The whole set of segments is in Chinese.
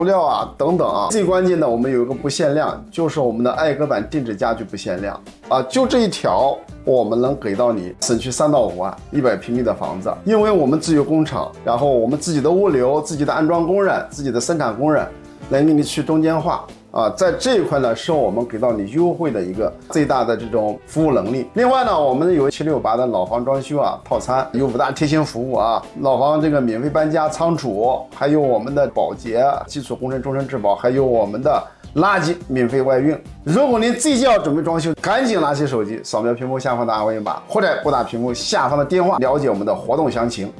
布料啊等等啊。最关键的，我们有一个不限量，就是我们的艾格版定制家具不限量啊，就这一条，我们能给到你省去3到5万，100平米的房子，因为我们自有工厂，然后我们自己的物流、自己的安装工人、自己的生产工人，来给你去中间化。在这一块呢，是我们给到你优惠的一个最大的这种服务能力。另外呢，我们有768的老房装修套餐，有5大贴心服务老房这个免费搬家、仓储，还有我们的保洁、基础工程终身质保，还有我们的垃圾免费外运。如果您最近要准备装修，赶紧拿起手机扫描屏幕下方的二维码，或者拨打屏幕下方的电话了解我们的活动详情。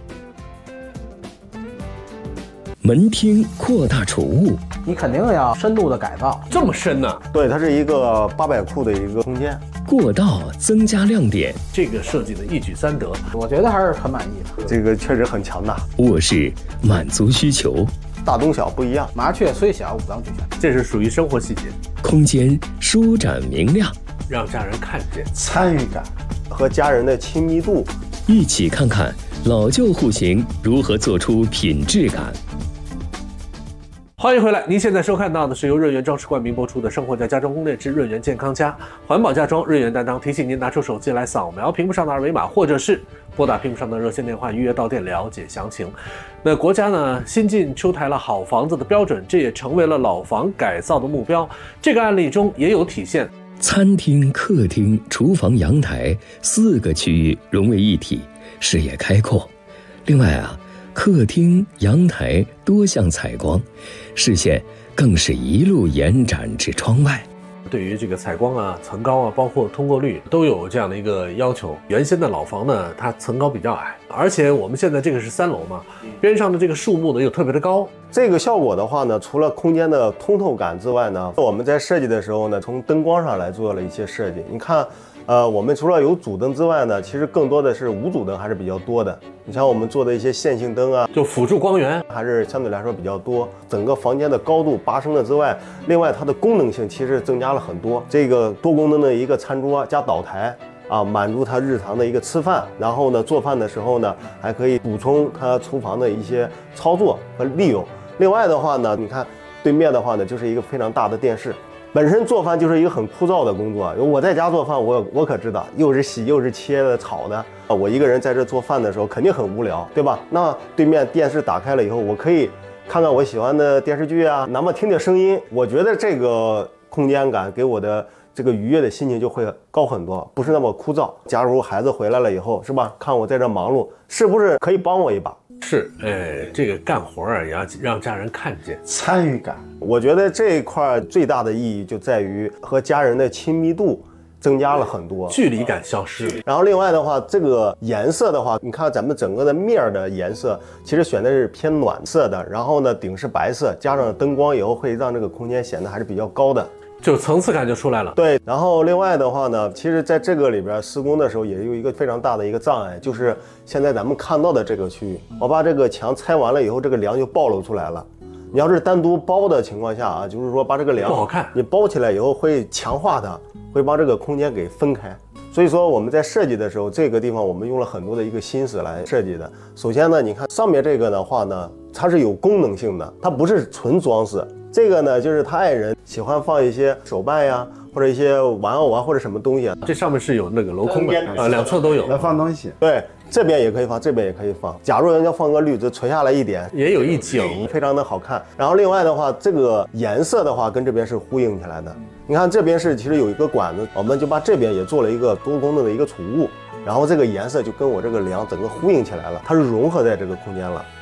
门厅扩大储物， 你肯定要深度的改造。 这么深呢？ 对，它是一个800库的一个空间。 过道增加亮点， 这个设计的一举3得， 我觉得还是很满意的。 这个确实很强大。 卧室满足需求， 大中小不一样。 麻雀虽小，五脏俱全。 这是属于生活细节。 空间舒展明亮， 让家人看见参与感和家人的亲密度。 一起看看老旧户型如何做出品质感。 欢迎回来，您现在收看到的是由润源装饰冠名播出的《生活家家装攻略之润源健康家》，环保家装，润源担当。提醒您拿出手机来扫描屏幕上的二维码，或者是拨打屏幕上的热线电话预约到店了解详情。那国家呢新近出台了好房子的标准，这也成为了老房改造的目标。这个案例中也有体现。 餐厅、客厅、厨房、阳台4个区域融为一体，视野开阔。另外客厅、阳台多项采光，视线更是一路延展至窗外。 对于这个采光层高包括通过率都有这样的一个要求。原先的老房呢，它层高比较矮，而且我们现在这个是3楼嘛，边上的这个树木呢又特别的高。 这个效果的话呢，除了空间的通透感之外呢，我们在设计的时候呢，从灯光上来做了一些设计。你看我们除了有主灯之外呢，其实更多的是无主灯还是比较多的。你像我们做的一些线性灯就辅助光源还是相对来说比较多。整个房间的高度拔升了之外，另外它的功能性其实增加了很多。这个多功能的一个餐桌加岛台满足他日常的一个吃饭，然后呢做饭的时候呢，还可以补充他厨房的一些操作和利用。另外的话呢，你看对面的话呢，就是一个非常大的电视。本身做饭就是一个很枯燥的工作，我在家做饭我可知道，又是洗又是切的炒的，我一个人在这做饭的时候肯定很无聊，对吧？那对面电视打开了以后，我可以看看我喜欢的电视剧哪怕听听声音，我觉得这个空间感给我的这个愉悦的心情就会高很多，不是那么枯燥。假如孩子回来了以后，是吧？看我在这忙碌，是不是可以帮我一把？ 是，这个干活也要让家人看见参与感。 我觉得这一块最大的意义就在于和家人的亲密度增加了很多， 距离感消失。 然后另外的话，这个颜色的话，你看咱们整个的面的颜色，其实选的是偏暖色的，然后呢顶是白色，加上灯光以后会让这个空间显得还是比较高的。 就层次感就出来了。 对，然后另外的话呢，其实在这个里边施工的时候也有一个非常大的一个障碍，就是现在咱们看到的这个区域，我把这个墙拆完了以后，这个梁就暴露出来了。你要是单独包的情况下就是说把这个梁不好看， 你包起来以后会强化它，会把这个空间给分开。所以说我们在设计的时候，这个地方我们用了很多的一个心思来设计的。首先呢，你看上面这个的话呢，它是有功能性的，它不是纯装饰。这个呢，就是他爱人喜欢放一些手办或者一些玩偶或者什么东西这上面是有那个镂空的两侧都有来放东西。 对，这边也可以放，这边也可以放。假如人家放个绿植垂下来一点， 也有一景， 非常的好看。然后另外的话，这个颜色的话跟这边是呼应起来的。你看这边是其实有一个管子，我们就把这边也做了一个多功能的一个储物，然后这个颜色就跟我这个梁整个呼应起来了，它是融合在这个空间了。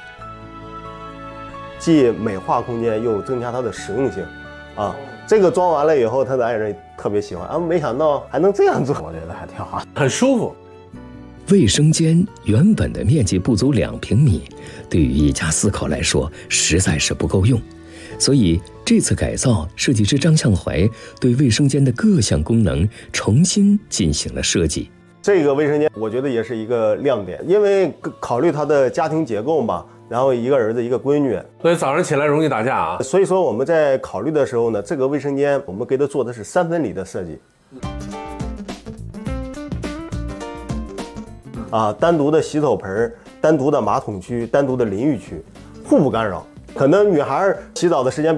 既美化空间又增加它的实用性这个装完了以后，他的爱人特别喜欢没想到还能这样做， 我觉得还挺好， 很舒服。 卫生间原本的面积不足2平米，对于一家4口来说实在是不够用，所以这次改造，设计师张向怀对卫生间的各项功能重新进行了设计。 这个卫生间我觉得也是一个亮点，因为考虑他的家庭结构嘛，然后一个儿子一个闺女， 所以早上起来容易打架所以说我们在考虑的时候呢，这个卫生间我们给他做的是3分离的设计单独的洗手盆，单独的马桶区，单独的淋浴区，互不干扰。 可能女孩洗澡的时间